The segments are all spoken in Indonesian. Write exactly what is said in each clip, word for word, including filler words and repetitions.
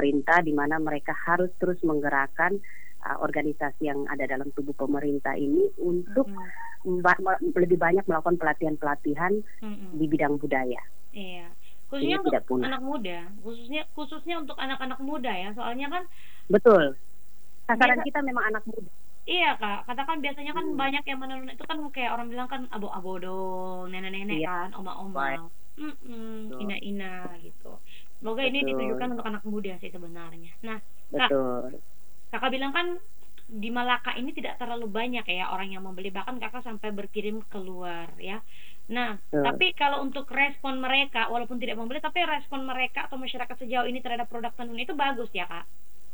pemerintah di mana mereka harus terus menggerakkan uh, organisasi yang ada dalam tubuh pemerintah ini untuk Mm-mm. mba- lebih banyak melakukan pelatihan-pelatihan Mm-mm. di bidang budaya. Iya. Ini Khususnya untuk tidak punah. anak muda, khususnya khususnya untuk anak-anak muda ya. Soalnya kan Betul. Sasaran biasa. kita memang anak muda. Iya kak, katakan biasanya kan Hmm. banyak yang menenun itu kan kayak orang bilang kan abo-abo dong, nenek-nenek Iya, kan, baik. oma-oma, mm Betul. ina-ina gitu. Semoga ini Betul. ditujukan untuk anak muda sih sebenarnya. Nah, kak, Betul. kakak bilang kan di Malaka ini tidak terlalu banyak ya orang yang membeli, bahkan kakak sampai berkirim keluar ya. Nah, Betul. tapi kalau untuk respon mereka, walaupun tidak membeli, tapi respon mereka atau masyarakat sejauh ini terhadap produk tenun itu bagus ya kak?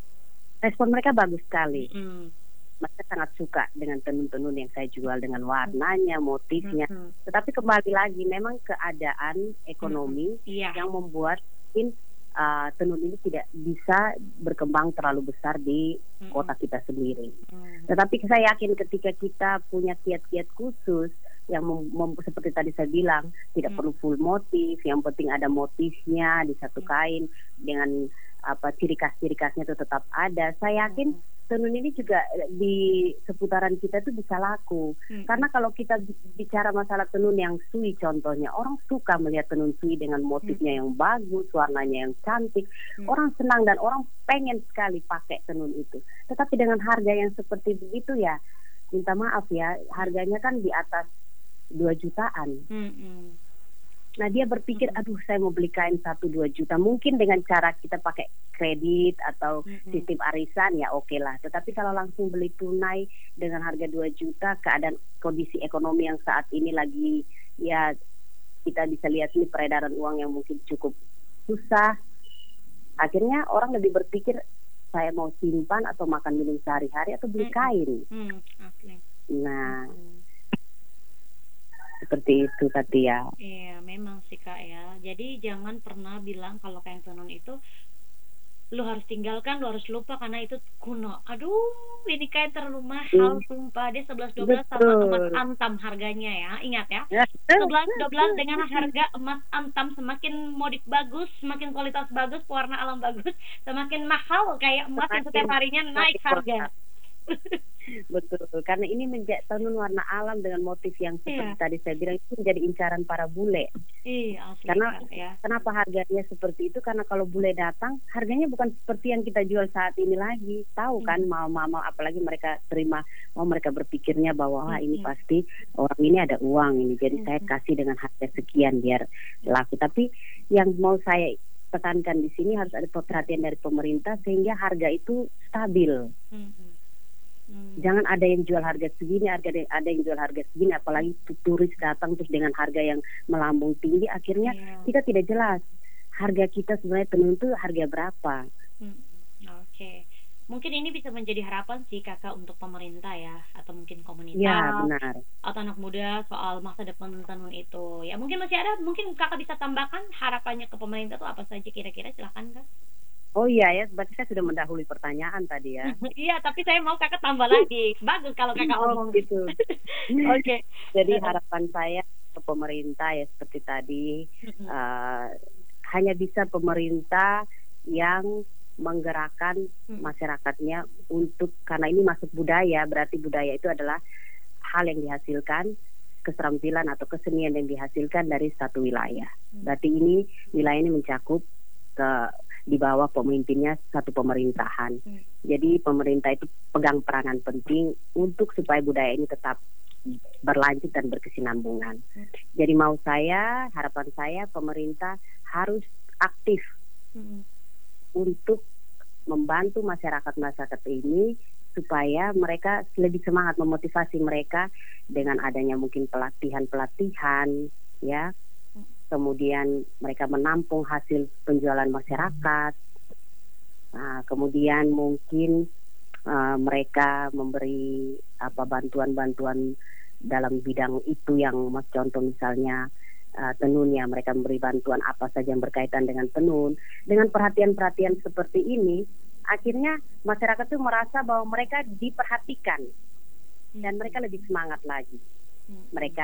Respon mereka bagus sekali. Mm. Mereka sangat suka dengan tenun-tenun yang saya jual dengan warnanya, motifnya. Mm-mm. Tetapi kembali lagi, memang keadaan ekonomi Iya. yang membuat mungkin uh, tenun ini tidak bisa berkembang terlalu besar di Mm-mm. kota kita sendiri. Mm. Tetapi saya yakin ketika kita punya kiat-kiat khusus yang mem- mem- seperti tadi saya bilang, tidak Hmm. perlu full motif, yang penting ada motifnya di satu kain dengan apa ciri khas-ciri khasnya itu tetap ada. Saya yakin Hmm. tenun ini juga di seputaran kita itu bisa laku. Hmm. Karena kalau kita bicara masalah tenun yang sui contohnya, orang suka melihat tenun sui dengan motifnya yang bagus, warnanya yang cantik. Hmm. Orang senang dan orang pengen sekali pakai tenun itu. Tetapi dengan harga yang seperti begitu ya, minta maaf ya, harganya kan di atas dua jutaan. Hmm. Nah dia berpikir, aduh saya mau beli kain satu dua juta. Mungkin dengan cara kita pakai kredit atau Mm-mm. sistem arisan ya oke lah. Tetapi kalau langsung beli tunai dengan harga dua juta, keadaan kondisi ekonomi yang saat ini lagi ya kita bisa lihat ini peredaran uang yang mungkin cukup susah. Akhirnya orang lebih berpikir saya mau simpan atau makan minum sehari-hari atau beli Mm-mm. kain. Hmm. Oke. Nah Hmm. seperti itu Katia. Iya, memang sih kak ya. Jadi jangan pernah bilang kalau kain tenun itu lu harus tinggalkan, lu harus lupa karena itu kuno. Aduh, ini kain terlalu mahal, Hmm. sumpah. Dia sebelas dua belas sama Betul. emas antam harganya ya. Ingat ya. sebelas dua belas dengan harga emas antam, semakin modik bagus, semakin kualitas bagus, warna alam bagus, semakin mahal kayak emas yang setiap harinya naik harga. Betul, karena ini menjadi tenun warna alam dengan motif yang seperti Iya. tadi saya bilang itu menjadi incaran para bule. Iya, asli Karena kak ya. kenapa harganya seperti itu? Karena kalau bule datang, harganya bukan seperti yang kita jual saat ini lagi. Tahu kan, Hmm. mama-mama apalagi mereka terima, mau mereka berpikirnya bahwa wah ini Hmm. pasti orang ini ada uang ini, jadi saya Hmm. kasih dengan harga sekian biar laku. Tapi yang mau saya tekankan di sini harus ada perhatian dari pemerintah sehingga harga itu stabil. Hmm. Hmm. Jangan ada yang jual harga segini, harga ada yang jual harga segini, apalagi turis datang terus dengan harga yang melambung tinggi, akhirnya Iya. kita tidak jelas harga kita sebenarnya tenun itu harga berapa. Hmm. Oke, mungkin ini bisa menjadi harapan sih kakak untuk pemerintah ya, atau mungkin komunitas Ya benar. atau anak muda soal masa depan tenun itu. Ya mungkin masih ada, mungkin kakak bisa tambahkan harapannya ke pemerintah tuh apa saja kira-kira, silakan kak. Oh iya ya, berarti saya sudah mendahului pertanyaan tadi ya. Iya, tapi saya mau kakak tambah lagi. Bagus kalau kakak Oh ngomong gitu. Oke. Jadi harapan saya ke pemerintah ya seperti tadi, Mm-mm. uh, hanya bisa pemerintah yang menggerakkan Mm. masyarakatnya untuk, karena ini masuk budaya, berarti budaya itu adalah hal yang dihasilkan, keterampilan atau kesenian yang dihasilkan dari satu wilayah. Berarti ini wilayah ini mencakup ke di bawah pemimpinnya satu pemerintahan. Hmm. Jadi pemerintah itu pegang peranan penting untuk supaya budaya ini tetap berlanjut dan berkesinambungan. Hmm. Jadi mau saya, harapan saya pemerintah harus aktif Hmm. untuk membantu masyarakat-masyarakat ini supaya mereka lebih semangat, memotivasi mereka dengan adanya mungkin pelatihan-pelatihan ya. Kemudian mereka menampung hasil penjualan masyarakat. Nah, kemudian mungkin uh, mereka memberi apa bantuan-bantuan dalam bidang itu yang mas contoh misalnya uh, tenun ya, mereka memberi bantuan apa saja yang berkaitan dengan tenun. Dengan perhatian-perhatian seperti ini, akhirnya masyarakat itu merasa bahwa mereka diperhatikan dan mereka lebih semangat lagi. Mereka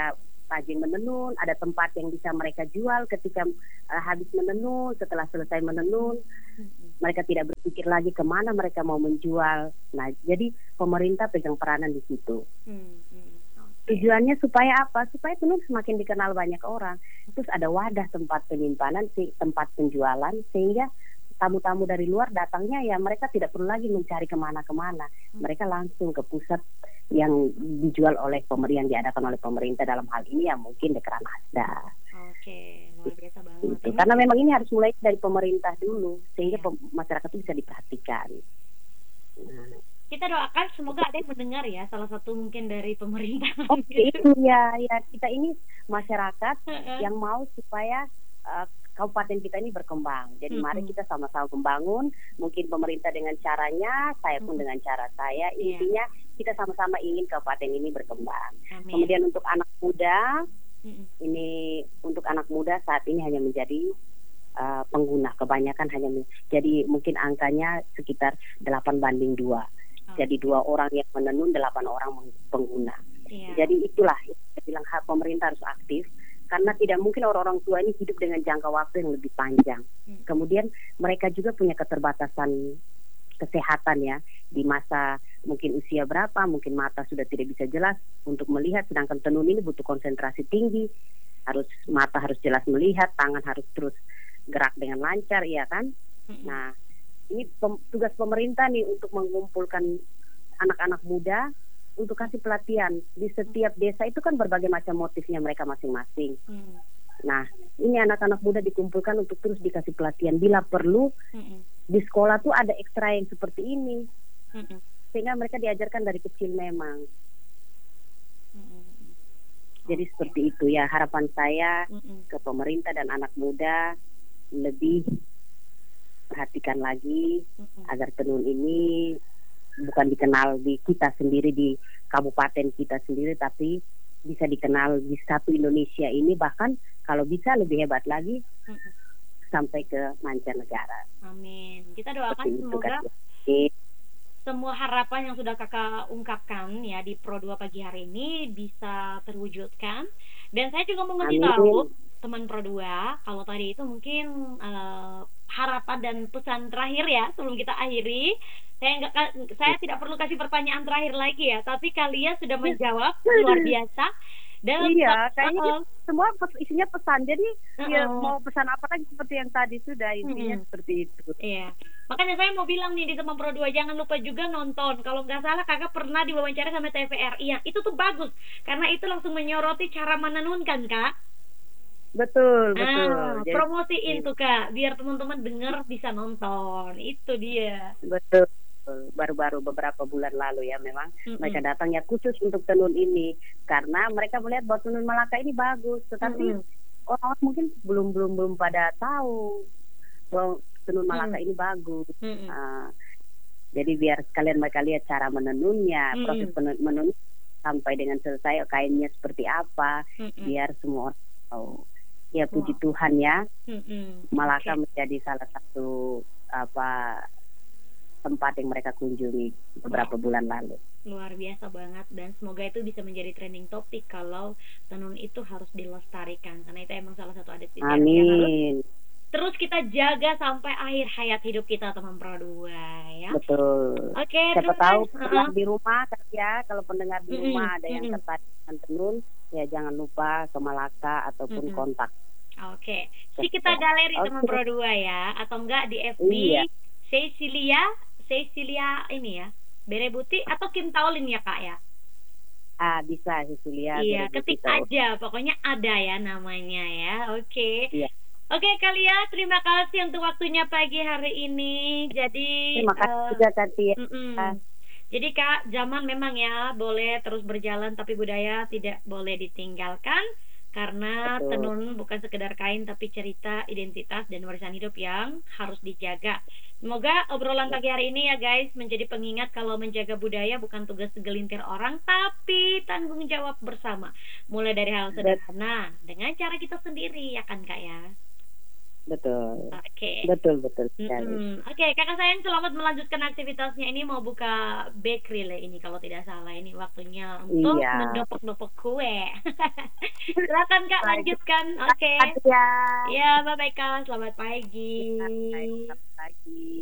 rajin menenun, ada tempat yang bisa mereka jual ketika uh, habis menenun, setelah selesai menenun. Mereka tidak berpikir lagi kemana mereka mau menjual. Nah, jadi pemerintah pegang peranan di situ. Hmm, hmm. Tujuannya supaya apa? Supaya tenun semakin dikenal banyak orang. Terus ada wadah tempat penyimpanan, tempat penjualan, sehingga tamu-tamu dari luar datangnya ya mereka tidak perlu lagi mencari kemana-kemana. Mereka langsung ke pusat yang dijual oleh pemerintah, yang diadakan oleh pemerintah, dalam hal ini ya mungkin Dekran Asda. Oke, luar biasa banget. Itu. Karena memang ini harus mulai dari pemerintah dulu, sehingga ya. masyarakat itu bisa diperhatikan. Nah. Kita doakan semoga ada yang mendengar ya, salah satu mungkin dari pemerintah. Oke, iya, ya kita ini masyarakat yang mau supaya uh, kabupaten kita ini berkembang. Jadi mm-hmm. mari kita sama-sama membangun, mungkin pemerintah dengan caranya, saya pun mm-hmm. dengan cara saya. Intinya yeah. kita sama-sama ingin kabupaten ini berkembang. Amin. Kemudian untuk anak muda, mm-hmm. ini untuk anak muda saat ini hanya menjadi uh, pengguna, kebanyakan hanya jadi mungkin angkanya sekitar delapan banding dua. Oh. Jadi dua orang yang menenun, delapan orang pengguna. Yeah. Jadi itulah saya bilang pemerintah harus aktif. Karena tidak mungkin orang-orang tua ini hidup dengan jangka waktu yang lebih panjang. Hmm. Kemudian mereka juga punya keterbatasan kesehatan ya. Di masa mungkin usia berapa, mungkin mata sudah tidak bisa jelas untuk melihat. Sedangkan tenun ini butuh konsentrasi tinggi. Harus mata harus jelas melihat, tangan harus terus gerak dengan lancar, ya kan? Hmm. Nah, ini pem, tugas pemerintah nih untuk mengumpulkan anak-anak muda untuk kasih pelatihan. Di setiap desa itu kan berbagai macam motifnya mereka masing-masing. Hmm. Nah, ini anak-anak muda dikumpulkan untuk terus dikasih pelatihan. Bila perlu, hmm. di sekolah tuh ada ekstra yang seperti ini. Hmm. Sehingga mereka diajarkan dari kecil memang. Hmm. Jadi okay. seperti itu ya, harapan saya hmm. ke pemerintah dan anak muda lebih perhatikan lagi hmm. agar tenun ini bukan dikenal di kita sendiri, di kabupaten kita sendiri, tapi bisa dikenal di satu Indonesia ini, bahkan kalau bisa lebih hebat lagi mm-hmm. sampai ke mancanegara. Amin. Kita doakan seperti semoga semua harapan yang sudah kakak ungkapkan ya di Pro dua pagi hari ini bisa terwujudkan. Dan saya juga mau ngasih tahu teman Pro dua, kalau tadi itu mungkin uh, harapan dan pesan terakhir ya sebelum kita akhiri. Saya enggak, saya tidak perlu kasih pertanyaan terakhir lagi ya, tapi kalian sudah menjawab luar biasa. Dan iya, kayaknya uh, semua isinya pesan. Jadi uh, ya mau pesan apa lagi seperti yang tadi sudah, intinya uh, seperti itu. Iya. Makanya saya mau bilang nih di teman Pro dua, jangan lupa juga nonton. Kalau nggak salah kakak pernah diwawancara sama T V R I. Ya, itu tuh bagus karena itu langsung menyoroti cara menenunkan, Kak. Betul, betul. Ah, jadi, promosiin tuh Kak, biar teman-teman dengar bisa nonton. Itu dia. Betul. Baru-baru beberapa bulan lalu ya memang mm-hmm. mereka datang ya khusus untuk tenun ini karena mereka melihat bahwa tenun Malaka ini bagus, tetapi mm-hmm. orang mungkin belum belum belum pada tahu bahwa tenun Malaka mm-hmm. ini bagus. Mm-hmm. Uh, jadi biar sekalian mereka lihat cara menenunnya, mm-hmm. proses menenun sampai dengan selesai kainnya seperti apa, mm-hmm. biar semua orang tahu. Ya puji wow. Tuhan ya, mm-hmm. Malaka okay. menjadi salah satu apa tempat yang mereka kunjungi beberapa wow. bulan lalu. Luar biasa banget, dan semoga itu bisa menjadi trending topik kalau tenun itu harus dilestarikan karena itu emang salah satu adat istiadat yang harus terus kita jaga sampai akhir hayat hidup kita, teman Pro dua ya. Betul. Oke, okay, siapa tahu uh-huh. di rumah ya, kalau pendengar di mm-hmm. rumah ada yang tertarik dengan tenun ya jangan lupa ke Malaka ataupun mm-hmm. kontak. Oke, okay. Si kita galeri okay. teman Pro dua ya, atau enggak di F B iya. Cecilia Cecilia ini ya, Berebuti atau Kim Taolin ya Kak ya? Ah bisa Cecilia. Iya, ketik aja, pokoknya ada ya namanya ya. Oke. Okay. Iya. Oke okay, kalian, terima kasih untuk waktunya pagi hari ini. Jadi. Terima kasih uh, juga Tati. Uh, Jadi Kak, zaman memang ya boleh terus berjalan, tapi budaya tidak boleh ditinggalkan. Karena betul. Tenun bukan sekedar kain tapi cerita, identitas, dan warisan hidup yang harus dijaga. Semoga obrolan pagi hari ini ya guys menjadi pengingat kalau menjaga budaya bukan tugas segelintir orang tapi tanggung jawab bersama. Mulai dari hal sederhana dengan cara kita sendiri ya kan Kak ya. betul. Oke. Betul, betul sekali. Mm-mm. Oke, kakak sayang selamat melanjutkan aktivitasnya. Ini mau buka bakery lah ini kalau tidak salah. Ini waktunya untuk Iya. mendopok-dopok kue. Silakan kak Baik. lanjutkan. Oke. Ya. Ya, bye bye kak. Selamat pagi. Baik, selamat pagi.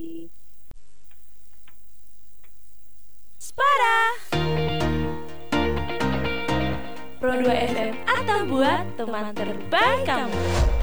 Spara Pro dua F M atau buat teman terbaik kamu.